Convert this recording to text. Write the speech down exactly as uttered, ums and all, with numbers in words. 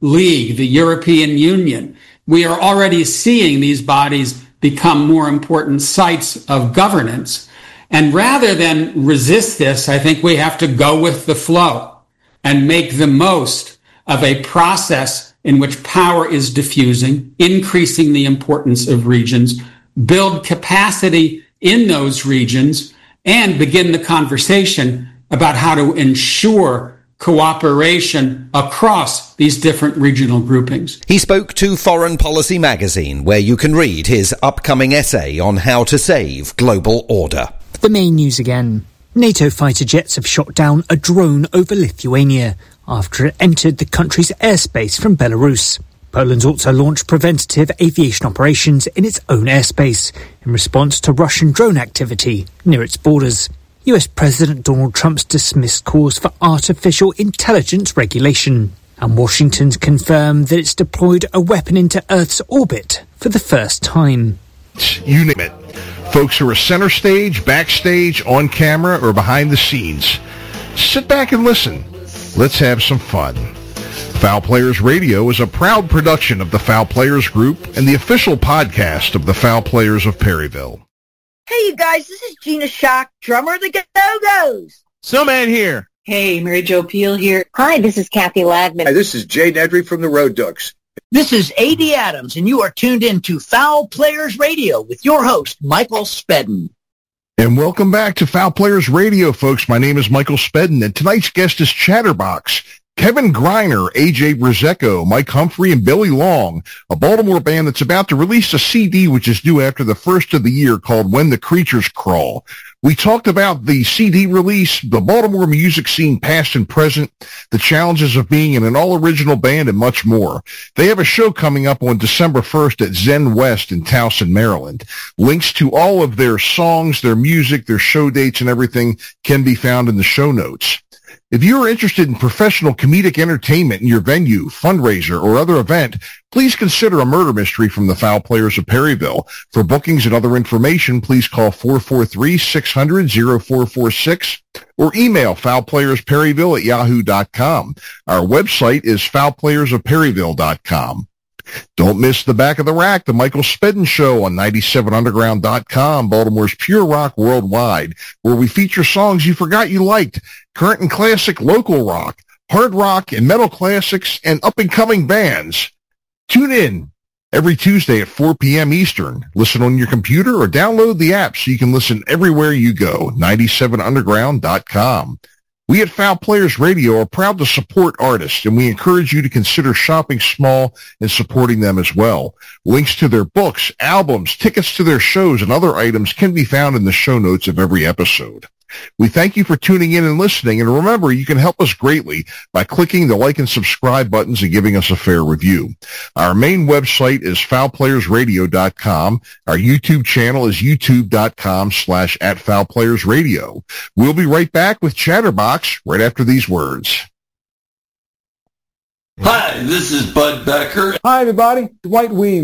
League, the European Union. We are already seeing these bodies become more important sites of governance. And rather than resist this, I think we have to go with the flow and make the most of a process in which power is diffusing, increasing the importance of regions, build capacity in those regions, and begin the conversation about how to ensure cooperation across these different regional groupings. He spoke to Foreign Policy magazine, where you can read his upcoming essay on how to save global order. The main news again. NATO fighter jets have shot down a drone over Lithuania after it entered the country's airspace from Belarus. Poland's also launched preventative aviation operations in its own airspace in response to Russian drone activity near its borders. U S President Donald Trump's dismissed calls for artificial intelligence regulation, and Washington's confirmed that it's deployed a weapon into Earth's orbit for the first time. You name it. Folks who are center stage, backstage, on camera, or behind the scenes. Sit back and listen. Let's have some fun. Foul Players Radio is a proud production of the Foul Players Group and the official podcast of the Foul Players of Perryville. Hey, you guys, this is Gina Shock, drummer of the Go-Go's. Snowman here. Hey, Mary Jo Peel here. Hi, this is Kathy Ladman. Hi, this is Jay Nedry from the Road Ducks. This is A D Adams, and you are tuned in to Foul Players Radio with your host, Michael Spedden. And welcome back to Foul Players Radio, folks. My name is Michael Spedden, and tonight's guest is Chatterbox. Kevin Greiner, A J Brzezko, Mike Humphrey, and Billy Long, a Baltimore band that's about to release a C D which is due after the first of the year called When the Creatures Crawl. We talked about the C D release, the Baltimore music scene past and present, the challenges of being in an all-original band, and much more. They have a show coming up on December first at Zen West in Towson, Maryland. Links to all of their songs, their music, their show dates, and everything can be found in the show notes. If you are interested in professional comedic entertainment in your venue, fundraiser, or other event, please consider a murder mystery from the Foul Players of Perryville. For bookings and other information, please call four four three, six hundred, oh four four six or email foulplayersperryville at yahoo dot com. Our website is foul players of perryville dot com. Don't miss the Back of the Rack, the Michael Spedden Show on ninety-seven underground dot com, Baltimore's pure rock worldwide, where we feature songs you forgot you liked, current and classic local rock, hard rock and metal classics, and up-and-coming bands. Tune in every Tuesday at four p.m. Eastern. Listen on your computer or download the app so you can listen everywhere you go, ninety-seven underground dot com. We at Foul Players Radio are proud to support artists, and we encourage you to consider shopping small and supporting them as well. Links to their books, albums, tickets to their shows, and other items can be found in the show notes of every episode. We thank you for tuning in and listening, and remember, you can help us greatly by clicking the like and subscribe buttons and giving us a fair review. Our main website is foul players radio dot com. Our YouTube channel is youtube dot com slash at foul players radio. We'll be right back with Chatterbox right after these words. Hi, this is Bud Becker. Hi, everybody. Dwight Weems.